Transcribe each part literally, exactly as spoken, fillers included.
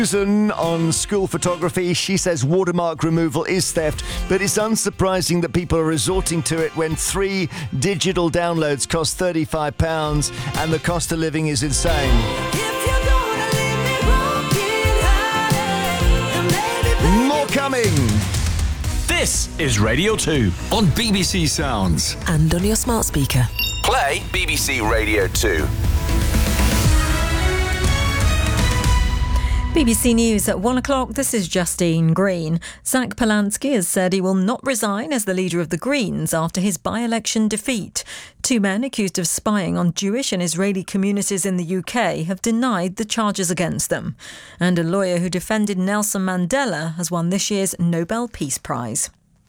Susan on school photography, she says watermark removal is theft, but it's unsurprising that people are resorting to it when three digital downloads cost thirty-five pounds and the cost of living is insane. More coming. This is Radio two on B B C Sounds. And on your smart speaker. Play B B C Radio two. B B C News at one o'clock. This is Justine Green. Zach Polanski has said he will not resign as the leader of the Greens after his by-election defeat. Two men accused of spying on Jewish and Israeli communities in the U K have denied the charges against them. And a lawyer who defended Nelson Mandela has won this year's Nobel Peace Prize.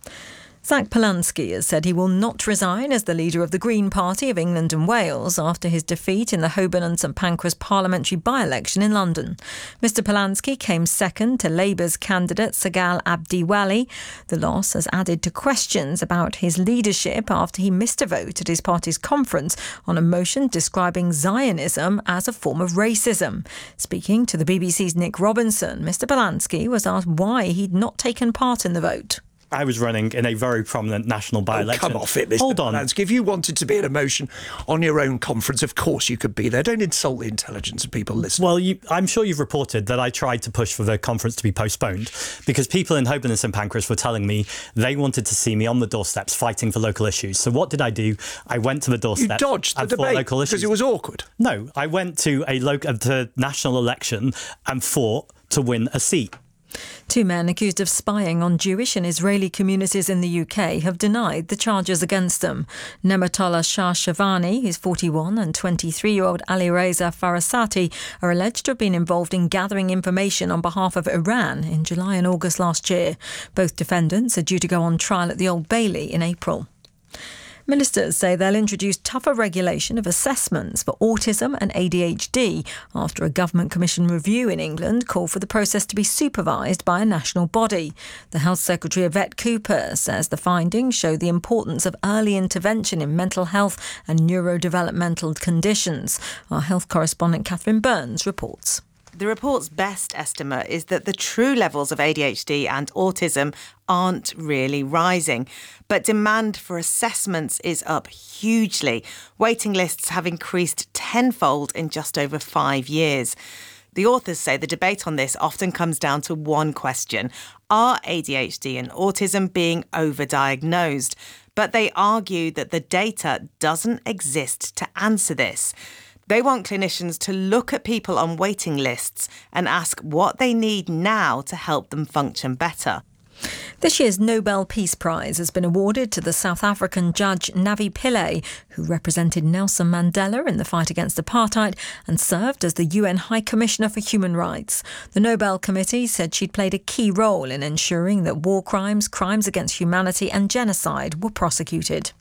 Zach Polanski has said he will not resign as the leader of the Green Party of England and Wales after his defeat in the Holborn and St Pancras parliamentary by-election in London. Mister Polanski came second to Labour's candidate Sagal Abdiwali. The loss has added to questions about his leadership after he missed a vote at his party's conference on a motion describing Zionism as a form of racism. Speaking to the B B C's Nick Robinson, Mister Polanski was asked why he'd not taken part in the vote. I was running in a very prominent national by-election. Oh, come off it, Mister Hold on. Polanski. If you wanted to be at a motion on your own conference, of course you could be there. Don't insult the intelligence of people listening. Well, you, I'm sure you've reported that I tried to push for the conference to be postponed because people in Holborn and St Pancras were telling me they wanted to see me on the doorsteps fighting for local issues. So what did I do? I went to the doorstep. You dodged the and fought debate local issues. because it was awkward. No, I went to a local, to national election and fought to win a seat. Two men accused of spying on Jewish and Israeli communities in the U K have denied the charges against them. Nematollah Shah Shavani, who's forty-one, and twenty-three-year-old Ali Reza Farasati are alleged to have been involved in gathering information on behalf of Iran in July and August last year. Both defendants are due to go on trial at the Old Bailey in April. Ministers say they'll introduce tougher regulation of assessments for autism and A D H D after a government commission review in England called for the process to be supervised by a national body. The Health Secretary Yvette Cooper says the findings show the importance of early intervention in mental health and neurodevelopmental conditions. Our health correspondent Catherine Burns reports. The report's best estimate is that the true levels of A D H D and autism aren't really rising, but demand for assessments is up hugely. Waiting lists have increased tenfold in just over five years. The authors say the debate on this often comes down to one question: are A D H D and autism being overdiagnosed? But they argue that the data doesn't exist to answer this. They want clinicians to look at people on waiting lists and ask what they need now to help them function better. This year's Nobel Peace Prize has been awarded to the South African judge Navi Pillay, who represented Nelson Mandela in the fight against apartheid and served as the U N High Commissioner for Human Rights. The Nobel Committee said she'd played a key role in ensuring that war crimes, crimes against humanity and genocide were prosecuted.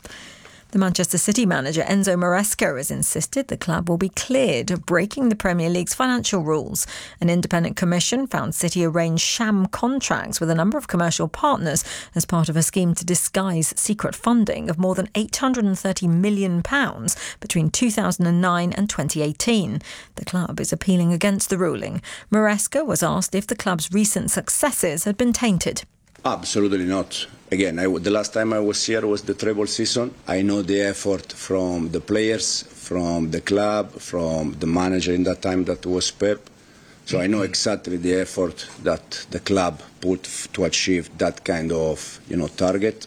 The Manchester City manager Enzo Maresca has insisted the club will be cleared of breaking the Premier League's financial rules. An independent commission found City arranged sham contracts with a number of commercial partners as part of a scheme to disguise secret funding of more than eight hundred thirty million pounds between two thousand nine and twenty eighteen. The club is appealing against the ruling. Maresca was asked if the club's recent successes had been tainted. Absolutely not. Again, I, the last time I was here was the treble season. I know the effort from the players, from the club, from the manager in that time that was Pep. So I know exactly the effort that the club put to achieve that kind of, you know, target.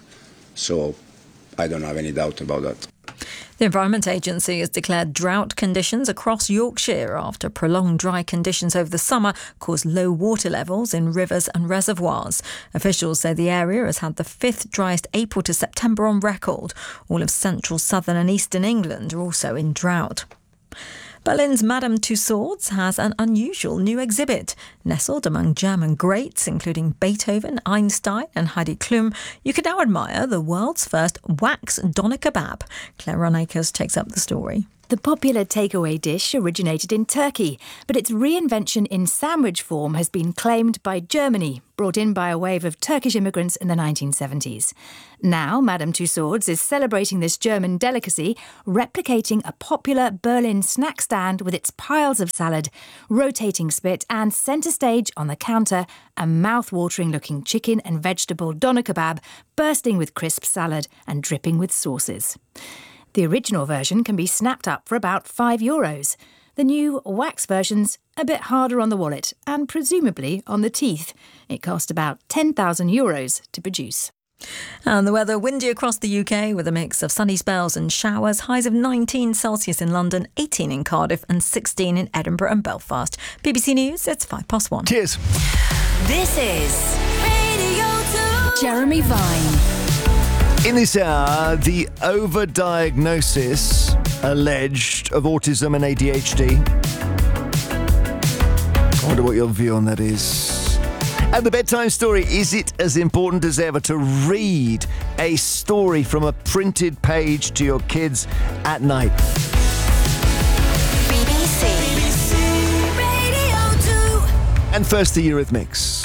So I don't have any doubt about that. The Environment Agency has declared drought conditions across Yorkshire after prolonged dry conditions over the summer caused low water levels in rivers and reservoirs. Officials say the area has had the fifth driest April to September on record. All of central, southern and eastern England are also in drought. Berlin's Madame Tussauds has an unusual new exhibit. Nestled among German greats, including Beethoven, Einstein and Heidi Klum, you can now admire the world's first wax doner kebab. Claire Ronakers takes up the story. The popular takeaway dish originated in Turkey, but its reinvention in sandwich form has been claimed by Germany, brought in by a wave of Turkish immigrants in the nineteen seventies. Now, Madame Tussauds is celebrating this German delicacy, replicating a popular Berlin snack stand with its piles of salad, rotating spit, and centre stage on the counter, a mouth-watering looking chicken and vegetable doner kebab, bursting with crisp salad and dripping with sauces. The original version can be snapped up for about five euros. The new wax version's a bit harder on the wallet and presumably on the teeth. It cost about ten thousand euros to produce. And the weather, windy across the U K with a mix of sunny spells and showers. Highs of nineteen Celsius in London, eighteen in Cardiff and sixteen in Edinburgh and Belfast. B B C News, it's five past one. Cheers. This is Radio two. Jeremy Vine. In this hour, the overdiagnosis alleged of autism and A D H D. I wonder what your view on that is. And the bedtime story, is it as important as ever to read a story from a printed page to your kids at night? B B C. B B C Radio two. And first, the Eurythmics.